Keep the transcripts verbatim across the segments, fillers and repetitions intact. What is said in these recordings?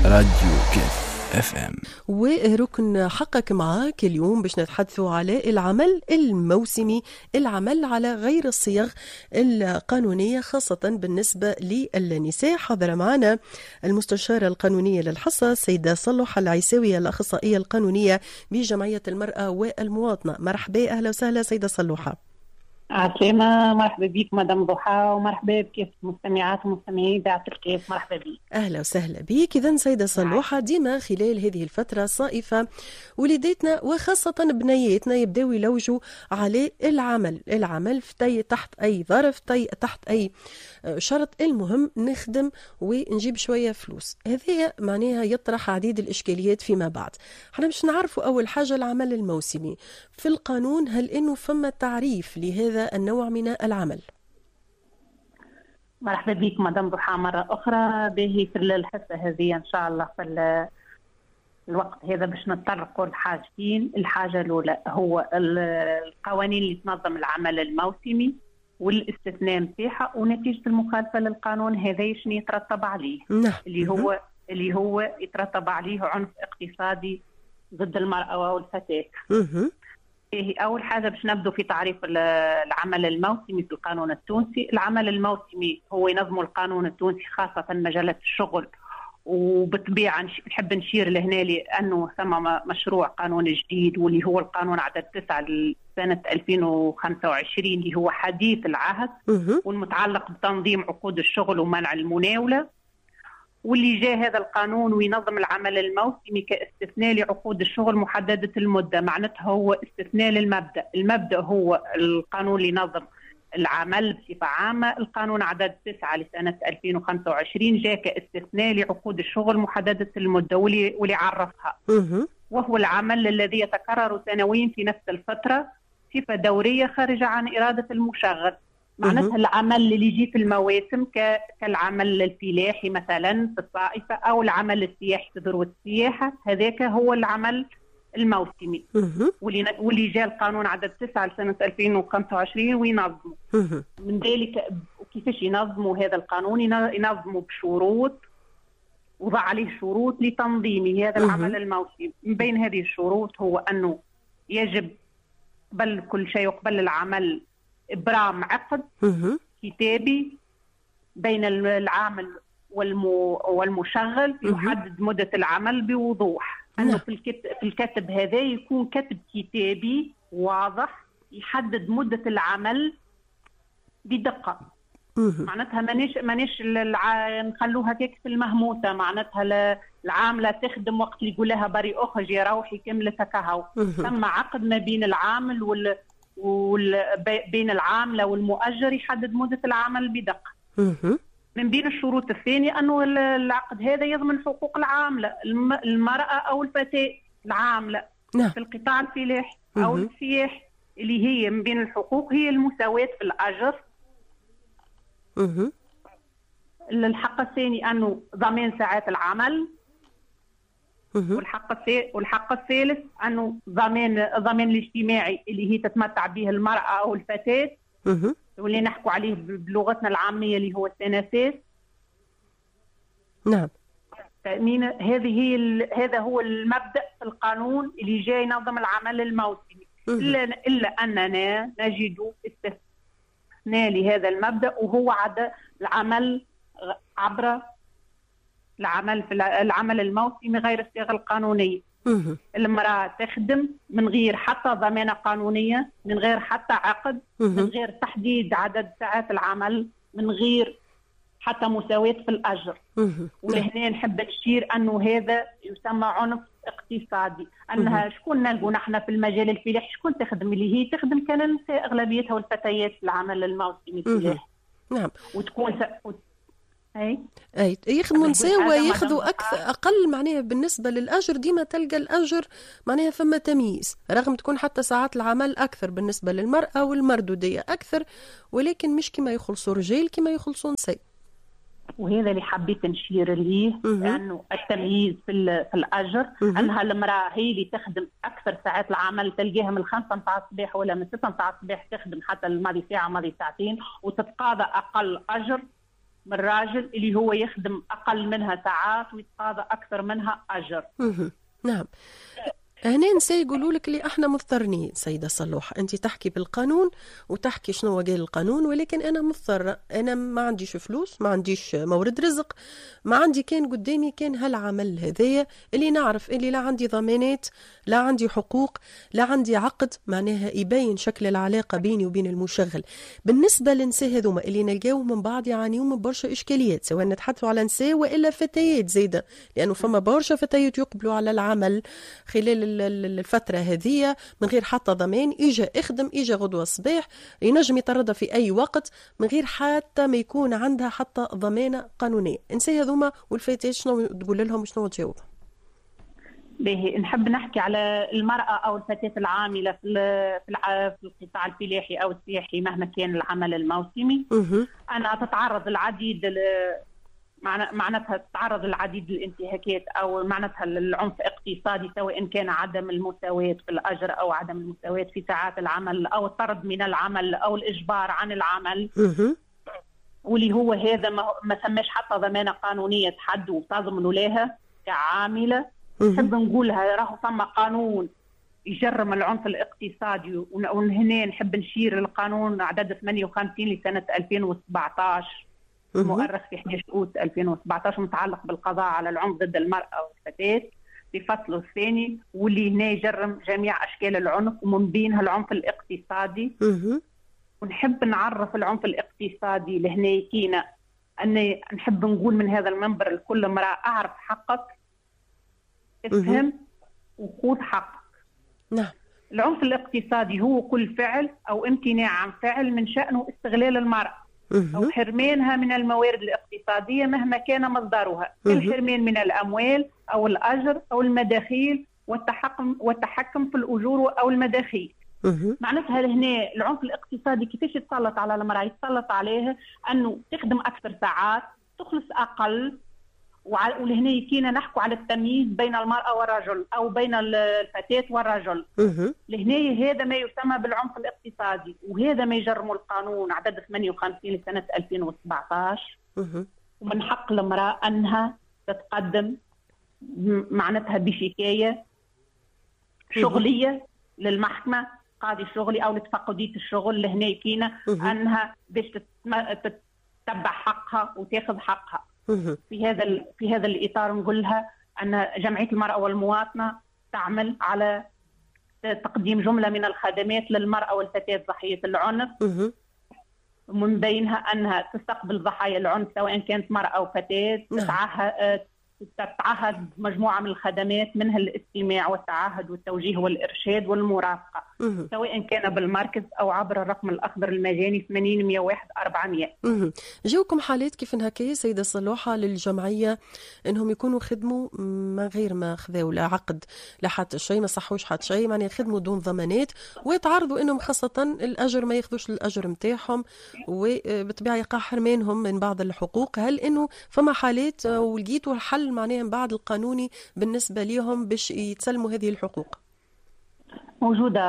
راديو كيف اف ام. وركن حقك معاك اليوم باش نتحدثوا على العمل الموسمي، العمل على غير الصيغ القانونية خاصة بالنسبة للنساء. حضر معنا المستشارة القانونية للحصة السيدة صلوحة العيساوية، الأخصائية القانونية بجمعية المرأة والمواطنة. مرحبا، أهلا وسهلا سيدة صلوحة. عسلامة، مرحبا بك مدام ضحى، ومرحبا بكيف مستمعات ومستمعي إذاعة الكيف. مرحبا بك. أهلا وسهلا بك. إذن سيدة صلوحة، ديما خلال هذه الفترة الصائفة وليداتنا وخاصة بنياتنا يبداو يلوجوا على العمل العمل في تحت أي ظرف، تحت أي شرط، المهم نخدم ونجيب شوية فلوس. هذه معناها يطرح عديد الإشكاليات فيما بعد. احنا مش نعرفوا أول حاجة العمل الموسمي في القانون، هل إنه فما تعريف لهذا النوع من العمل؟ مرحبا بك مدام ضحى مرة أخرى. به في الحصة هذه إن شاء الله في الوقت هذا باش نتطرقوا لحاجتين. الحاجة الأولى هو القوانين اللي تنظم العمل الموسمي والاستثناء نتاعها ونتيجة المخالفة للقانون هذا شنو يترتب عليه. نعم. اللي هو اللي هو يترتب عليه عنف اقتصادي ضد المرأة والفتاة. أول حاجة باش نبدو في تعريف العمل الموسمي في القانون التونسي. العمل الموسمي هو ينظم القانون التونسي خاصة مجالات الشغل، وبالطبيعة نحب نشير لهنا لأنه ثم مشروع قانون جديد واللي هو القانون عدد تسعة لسنة ألفين وخمسة وعشرين اللي هو حديث العهد والمتعلق بتنظيم عقود الشغل ومنع المناولة، واللي جاء هذا القانون وينظم العمل الموسمي كاستثناء لعقود الشغل محددة المدة. معناتها هو استثناء للمبدأ. المبدأ هو القانون اللي ينظم العمل بصفة عامة. القانون عدد تسعة لسنة ألفين وخمسة وعشرين جاء كاستثناء لعقود الشغل محددة المدة واللي, واللي عرفها، وهو العمل الذي يتكرر سنويا في نفس الفترة صفة دورية خارجة عن إرادة المشغل. معناتها العمل اللي يجي في المواسم كالعمل الفلاحي مثلا في الصائفة أو العمل السياحي في ذروة السياحة، هذاك هو العمل الموسمي واللي واللي جاء القانون عدد تسعة لسنة ألفين وخمسة وعشرين وينظمه. من ذلك كيفاش ينظموا هذا القانون؟ ينظموا بشروط، وضع عليه شروط لتنظيم هذا العمل الموسمي. من بين هذه الشروط هو أنه يجب قبل كل شيء وقبل العمل إبرام عقد كتابي بين العامل والمشغل يحدد مدة العمل بوضوح. أنه في الكتب هذا يكون كتب كتابي واضح يحدد مدة العمل بدقة. معناتها مانيش مانيش نخلوها كيك في المهموسة. معناتها العاملة تخدم وقت اللي يقول لها بري أخرج يا روحي كملت كهو. ثم عقد ما بين العامل وال وبين العاملة والمؤجر يحدد مدة العمل بدقة. من بين الشروط الثانية أنه العقد هذا يضمن حقوق العاملة المرأة أو الفتاة العاملة في القطاع الفلاحي أو السياحي، اللي هي من بين الحقوق هي المساواة في الأجر. الحق الثاني أنه ضمان ساعات العمل. والحق والحق الثالث انه ضمان الضمان الاجتماعي اللي هي تتمتع به المراه او الفتاه واللي نحكوا عليه بلغتنا العاميه اللي هو السناسات. نعم. تامين هذه هي هذا هو المبدا في القانون اللي جاي ينظم العمل الموسمي. الا الا اننا نجد استثناء لهذا المبدا، وهو عدا العمل عبر العمل في العمل الموسمي غير الصيغة القانونية. المرأة تخدم من غير حتى ضمانة قانونية، من غير حتى عقد، من غير تحديد عدد ساعات العمل، من غير حتى مساواة في الأجر. ولهنا نحب نشير أنه هذا يسمى عنف اقتصادي. أنها شكون نلقوا نحن في المجال الفلاحي شكون تخدم؟ اللي هي تخدم كان النساء أغلبيتها والفتيات في العمل الموسمي الفلاحي. نعم. وتكون س... أي أي يخدموا نساء وياخذوا أكثر أقل معناها بالنسبة للأجر. ديما تلقى الأجر معناها فما تمييز، رغم تكون حتى ساعات العمل أكثر بالنسبة للمرأة والمردودية أكثر، ولكن مش كما يخلصوا رجال كما يخلصوا نساء. وهذا اللي حبيت نشير ليه، لأنه التمييز في, في الأجر. أنها المرأة هي اللي تخدم أكثر ساعات العمل، تلقيها من خمسة متاع الصباح ولا من ستة متاع الصباح تخدم حتى الماضي ساعة ماضي ساعتين وتتقاضى أقل أجر من الراجل اللي هو يخدم أقل منها ساعات ويتقاضى أكثر منها أجر. نعم. هنا نساء يقولوا لك اللي احنا مضطرين. سيدة صلوحة، انت تحكي بالقانون وتحكي شنو قال القانون، ولكن انا مضطرة، انا ما عنديش فلوس، ما عنديش مورد رزق، ما عندي كان قدامي كان هالعمل هذايا اللي نعرف اللي لا عندي ضمانات، لا عندي حقوق، لا عندي عقد معناها يبين شكل العلاقة بيني وبين المشغل. بالنسبة للنساء هذوما اللي نلقاو من بعض يعانيون من برشا اشكاليات، سواء نتحدثوا على نساء والا فتيات زيدة، لانه فما برشا فتيات يقبلوا على العمل خلال الفترة هذه من غير حتى ضمان، إجا اخدم إجا غدوة صباح، ينجم يطردها في أي وقت من غير حتى ما يكون عندها حتى ضمانة قانونية. انسي هذوما والفتيات شنو تقول لهم وشنو تجاوب؟ باهي، نحب نحكي على المرأة أو الفتاة العاملة في في القطاع الفلاحي أو السياحي مهما كان العمل الموسمي. أنا تتعرض العديد معناتها تتعرض للعديد الانتهاكات او معناتها للعنف الاقتصادي، سواء كان عدم المساواة في الاجر او عدم المساواة في ساعات العمل او الطرد من العمل او الاجبار عن العمل. واللي هو هذا ما سماش حتى ضمانة قانونية تحد وتضمن لها كعاملة. نحب نقولها راهو ثم قانون يجرم العنف الاقتصادي، وهنا نحب نشير القانون عدد ثمانية وخمسين لسنة ألفين وسبعطاش مؤرخ في إحدى عشر أوت ألفين وسبعطاش متعلق بالقضاء على العنف ضد المرأة والفتاة في فصله الثاني، واللي هنا يجرم جميع أشكال العنف ومن بينها العنف الاقتصادي. ونحب نعرف العنف الاقتصادي لهنا كينا أن نحب نقول من هذا المنبر لكل امرأة أعرف حقك، افهم وخذ حقك. نعم. العنف الاقتصادي هو كل فعل أو امتناع عن فعل من شأنه استغلال المرأة أو حرمانها من الموارد الاقتصادية مهما كان مصدرها، الحرمان من الأموال أو الأجر أو المداخيل والتحكم والتحكم في الأجور أو المداخيل. معناتها هنا العنف الاقتصادي كيفاش يتسلط على المرأة؟ يتسلط عليها أنه تخدم أكثر ساعات، تخلص أقل، ولهنا يكينا نحكوا على التمييز بين المرأة والرجل أو بين الفتاة والرجل. لهنا هذا ما يسمى بالعنف الاقتصادي، وهذا ما يجرمه القانون عدد ثمانية وخمسين لسنة ألفين وسبعطاش. ومن حق المرأة أنها تتقدم معناتها بشكاية شغلية للمحكمة، قاضي الشغلي أو لتفقدية الشغل. لهنا يكينا أنها باش تتبع حقها وتاخذ حقها. في هذا في هذا الإطار نقول لها أن جمعية المرأة والمواطنة تعمل على تقديم جملة من الخدمات للمرأة والفتاة ضحية العنف، من بينها أنها تستقبل ضحايا العنف سواء كانت مرأة أو فتاة، تتعهد تتعهد مجموعة من الخدمات منها الاستماع والتعهد والتوجيه والإرشاد والمرافقة، سواء كان بالمركز أو عبر الرقم الأخضر المجاني ثمانين مية وواحد أربعمية. جاوكم حالات كيف هكايا سيدة صلوحة للجمعية انهم يكونوا خدموا من غير ما خذوا لا عقد لا حتى شيء، ما صحوش حتى شيء، يعني خدموا دون ضمانات، ويتعرضوا انهم خاصة الاجر ما ياخذوش الاجر نتاعهم، وبالطبيعة يقع حرمانهم من بعض الحقوق. هل انه فما حالات ولقيتوا الحل معناها من بعد القانوني بالنسبة ليهم باش يتسلموا هذه الحقوق؟ موجودة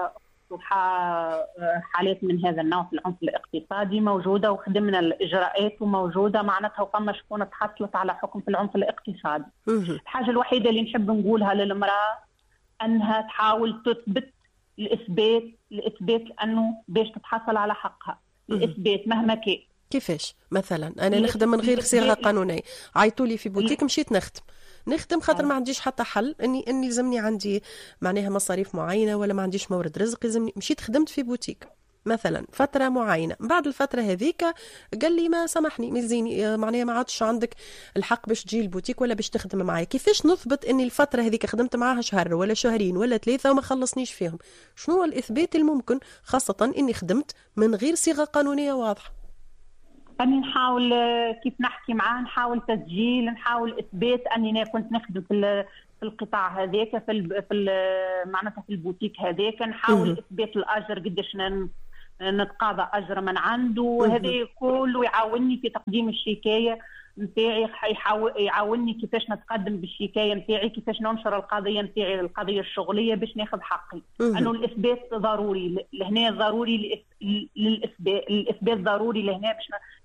حالات من هذا النوع في العنف الاقتصادي، موجودة وخدمنا الإجراءات وموجودة معناتها، وفما شكون تحصلت على حكم في العنف الاقتصادي. الحاجة الوحيدة اللي نحب نقولها للمرأة أنها تحاول تثبت الإثبات الإثبات أنه باش تتحصل على حقها، الإثبات مهما كان. كيفاش؟ مثلا أنا نخدم من غير صيغة قانونية، عيطوا لي في بوتيك مشيت نخدم نخدم خاطر ما عنديش حتى حل، اني اني لازمني عندي معناها مصاريف معينه ولا ما عنديش مورد رزق، لازمني مشيت خدمت في بوتيك مثلا فتره معينه، بعد الفتره هذيك قال لي ما سامحني مزيني معناها ما عادش عندك الحق باش تجي البوتيك ولا باش تخدم معايا. كيفاش نثبت اني الفتره هذيك خدمت معاها شهر ولا شهرين ولا ثلاثه وما خلصنيش فيهم؟ شنو هو الاثبات الممكن، خاصه اني خدمت من غير صيغه قانونيه واضحه؟ أني نحاول كيف نحكي معاه، نحاول تسجيل، نحاول إثبات أني كنت نخدم في في القطاع هذاك في في معناتها في البوتيك هذاك، نحاول إثبات الأجر قديش نتقاضى أجر من عنده، هذا كله يعاونني في تقديم الشكاية نتاعي، يعاونني كيفاش نتقدم بالشكاية نتاعي، كيفاش ننشر القضية نتاعي القضية الشغلية باش ناخذ حقي. أنه الإثبات ضروري لهنا، ضروري للإثبات الإثبات ضروري لهنا باش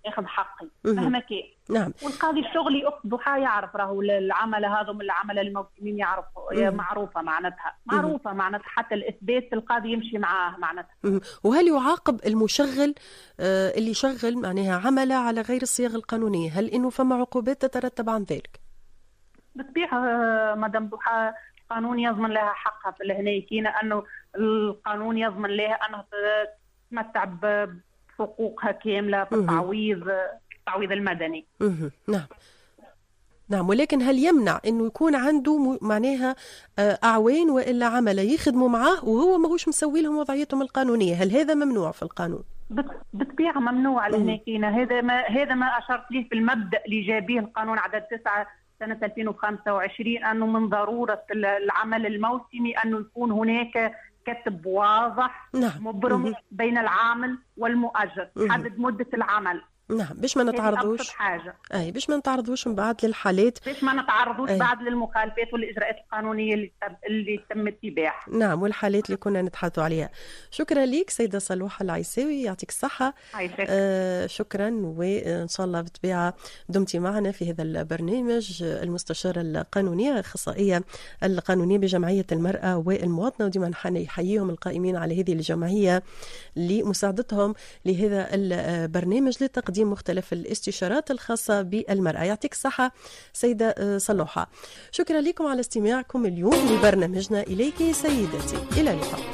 اخذ حقي مهما كان. نعم. والقاضي الشغلي اخت ضحى يعرف راهو العمله هذا من العمل الموسمين يعرفوا معروفه معناتها معروفه معناتها حتى الاثبات القاضي يمشي معاه معناتها. وهل يعاقب المشغل آه اللي يشغل معناها عمله على غير الصيغ القانونيه؟ هل انه فما عقوبات تترتب عن ذلك؟ بالطبيعه مدام ضحى القانون يضمن لها حقها في الهنيكين، انه القانون يضمن لها انها تتمتع بحقوقها كامله في التعويض التعويض المدني. نعم نعم. ولكن هل يمنع انه يكون عنده معناها اعوان والا عمله يخدموا معاه وهو ماهوش مسوي لهم وضعيتهم القانونيه؟ هل هذا ممنوع في القانون؟ بالطبيعه ممنوع لهناكين. هذا ما هذا ما اشرت ليه في المبدا اللي جاب به القانون عدد تسعة سنه ألفين وخمسة وعشرين، انه من ضروره العمل الموسمي انه يكون هناك كتب واضح نعم. مبرم بين العامل والمؤجر، حدد مده العمل. نعم باش ما نتعرضوش حاجه اي باش ما نتعرضوش من بعد للحالات، باش ما نتعرضوش بعد للمخالفات والاجراءات القانونيه اللي اللي تم اتباعها. نعم والحالات اللي كنا نتحدثوا عليها. شكرا لك سيده صلوحه العيساوي، يعطيك الصحه. آه شكرا، وان شاء الله بالطبيعه دمتي معنا في هذا البرنامج. المستشاره القانونيه اخصائيه القانونيه بجمعيه المراه والمواطنه، وديما نحييهم القائمين على هذه الجمعيه لمساعدتهم لهذا البرنامج لتقديم مختلف الاستشارات الخاصة بالمرأة. يعطيك الصحة سيدة صلوحة. شكرا لكم على استماعكم اليوم لبرنامجنا إليك سيدتي. إلى اللقاء.